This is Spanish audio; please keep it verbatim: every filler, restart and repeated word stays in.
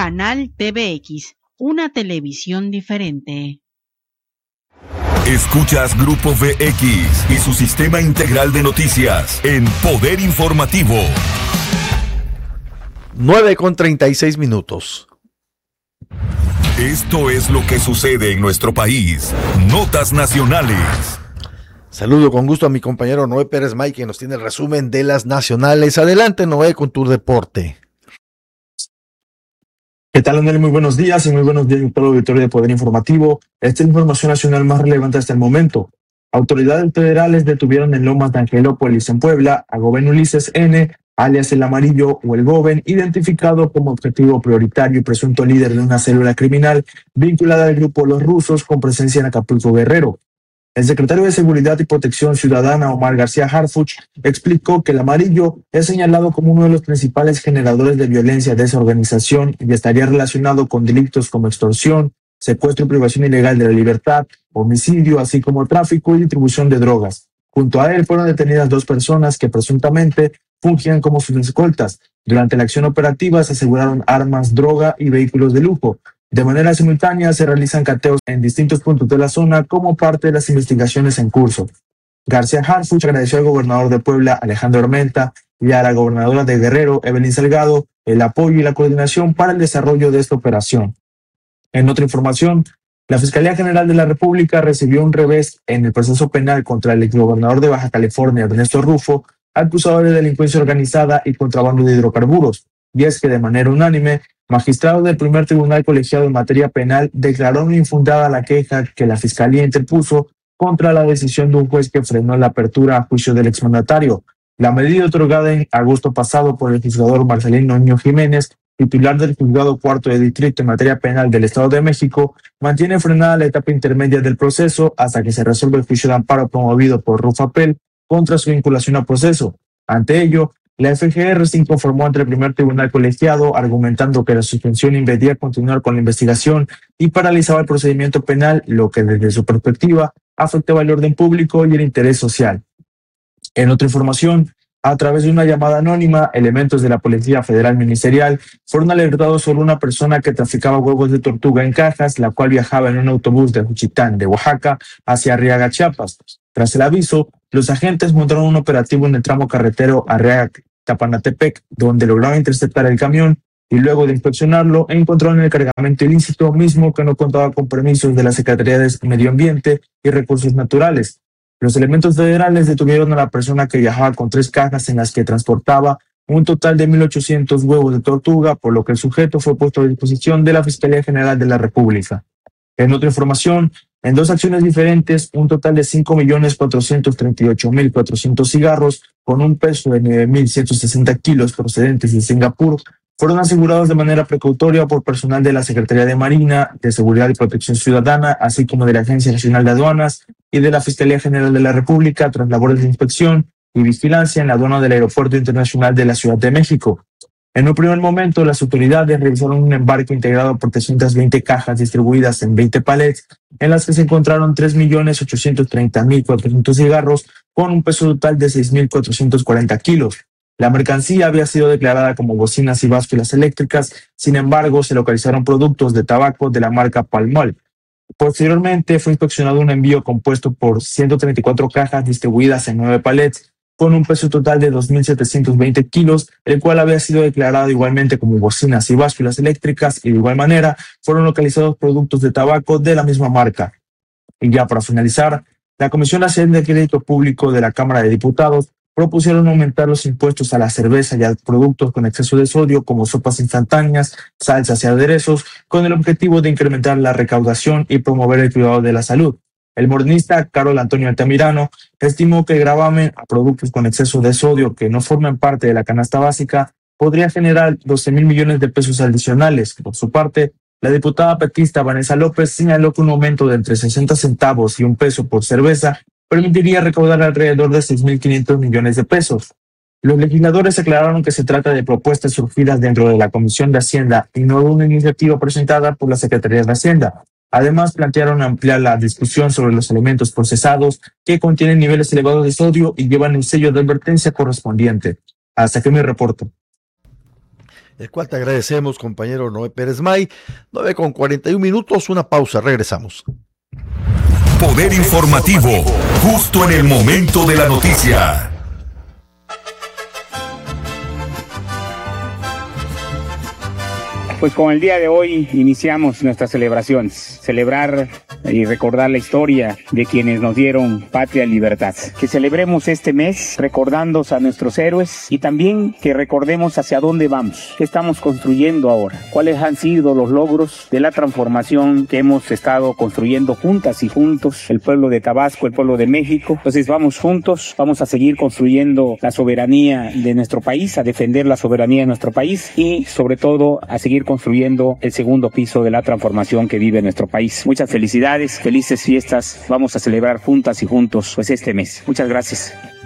Canal T V X, una televisión diferente. Escuchas Grupo V X y su sistema integral de noticias en Poder Informativo. nueve con treinta y seis minutos. Esto es lo que sucede en nuestro país. Notas nacionales. Saludo con gusto a mi compañero Noé Pérez May, que nos tiene el resumen de las nacionales. Adelante, Noé, con tu deporte. ¿Qué tal, Andrés? Muy buenos días y muy buenos días a todo el auditorio de Poder Informativo. Esta es la información nacional más relevante hasta el momento. Autoridades federales detuvieron en Lomas de Angelópolis, en Puebla, a Goben Ulises N., alias El Amarillo o El Goben, identificado como objetivo prioritario y presunto líder de una célula criminal vinculada al grupo Los Rusos con presencia en Acapulco, Guerrero. El secretario de Seguridad y Protección Ciudadana, Omar García Harfuch, explicó que El Amarillo es señalado como uno de los principales generadores de violencia de esa organización y estaría relacionado con delitos como extorsión, secuestro y privación ilegal de la libertad, homicidio, así como tráfico y distribución de drogas. Junto a él fueron detenidas dos personas que presuntamente fungían como sus escoltas. Durante la acción operativa se aseguraron armas, droga y vehículos de lujo. De manera simultánea se realizan cateos en distintos puntos de la zona como parte de las investigaciones en curso. García Harfuch agradeció al gobernador de Puebla, Alejandro Armenta, y a la gobernadora de Guerrero, Evelyn Salgado, el apoyo y la coordinación para el desarrollo de esta operación. En otra información, la Fiscalía General de la República recibió un revés en el proceso penal contra el exgobernador de Baja California, Ernesto Rufo, acusado de delincuencia organizada y contrabando de hidrocarburos. Y es que de manera unánime, magistrados del primer tribunal colegiado en materia penal declararon infundada la queja que la Fiscalía interpuso contra la decisión de un juez que frenó la apertura a juicio del exmandatario. La medida otorgada en agosto pasado por el juzgador Marcelino Niño Jiménez, titular del juzgado cuarto de distrito en materia penal del Estado de México, mantiene frenada la etapa intermedia del proceso hasta que se resuelva el juicio de amparo promovido por Rufapel contra su vinculación al proceso. Ante ello, la F G R se inconformó ante el primer tribunal colegiado, argumentando que la suspensión impedía continuar con la investigación y paralizaba el procedimiento penal, lo que desde su perspectiva afectaba el orden público y el interés social. En otra información, a través de una llamada anónima, elementos de la Policía Federal Ministerial fueron alertados sobre una persona que traficaba huevos de tortuga en cajas, la cual viajaba en un autobús de Juchitán, de Oaxaca, hacia Arriaga, Chiapas. Tras el aviso, los agentes montaron un operativo en el tramo carretero Arriaga-Tapanatepec, donde lograron interceptar el camión y luego de inspeccionarlo encontraron el cargamento ilícito mismo que no contaba con permisos de la Secretaría de Medio Ambiente y Recursos Naturales. Los elementos federales detuvieron a la persona que viajaba con tres cajas en las que transportaba un total de mil ochocientos huevos de tortuga, por lo que el sujeto fue puesto a disposición de la Fiscalía General de la República. En otra información, en dos acciones diferentes, un total de cinco millones cuatrocientos treinta y ocho mil cuatrocientos cigarros con un peso de nueve mil ciento sesenta kilos procedentes de Singapur fueron asegurados de manera precautoria por personal de la Secretaría de Marina, de Seguridad y Protección Ciudadana, así como de la Agencia Nacional de Aduanas y de la Fiscalía General de la República tras labores de inspección y vigilancia en la aduana del Aeropuerto Internacional de la Ciudad de México. En un primer momento, las autoridades revisaron un embarque integrado por trescientas veinte cajas distribuidas en veinte palets, en las que se encontraron tres millones ochocientos treinta mil cuatrocientos cigarros con un peso total de seis mil cuatrocientos cuarenta kilos. La mercancía había sido declarada como bocinas y básculas eléctricas, sin embargo, se localizaron productos de tabaco de la marca Palmol. Posteriormente, fue inspeccionado un envío compuesto por ciento treinta y cuatro cajas distribuidas en nueve palets, con un peso total de dos mil setecientos veinte kilos, el cual había sido declarado igualmente como bocinas y básculas eléctricas, y de igual manera fueron localizados productos de tabaco de la misma marca. Y ya para finalizar, la Comisión Nacional de Crédito Público de la Cámara de Diputados propusieron aumentar los impuestos a la cerveza y a productos con exceso de sodio como sopas instantáneas, salsas y aderezos, con el objetivo de incrementar la recaudación y promover el cuidado de la salud. El morenista Carol Antonio Altamirano estimó que el gravamen a productos con exceso de sodio que no forman parte de la canasta básica podría generar doce mil millones de pesos adicionales. Por su parte, la diputada petista Vanessa López señaló que un aumento de entre sesenta centavos y un peso por cerveza permitiría recaudar alrededor de seis mil quinientos millones de pesos. Los legisladores aclararon que se trata de propuestas surgidas dentro de la Comisión de Hacienda y no de una iniciativa presentada por la Secretaría de Hacienda. Además, plantearon ampliar la discusión sobre los alimentos procesados que contienen niveles elevados de sodio y llevan el sello de advertencia correspondiente. Hasta aquí mi reporte. el cual te agradecemos, compañero Noé Pérez May. nueve con cuarenta y un minutos, una pausa, regresamos. Poder informativo, justo en el momento de la noticia. Pues con el día de hoy iniciamos nuestras celebraciones, celebrar y recordar la historia de quienes nos dieron patria y libertad. Que celebremos este mes recordando a nuestros héroes y también que recordemos hacia dónde vamos, qué estamos construyendo ahora, cuáles han sido los logros de la transformación que hemos estado construyendo juntas y juntos, el pueblo de Tabasco, el pueblo de México. Entonces vamos juntos, vamos a seguir construyendo la soberanía de nuestro país, a defender la soberanía de nuestro país y sobre todo a seguir construyendo el segundo piso de la transformación que vive nuestro país. Muchas felicidades, felices fiestas, vamos a celebrar juntas y juntos pues este mes. Muchas gracias.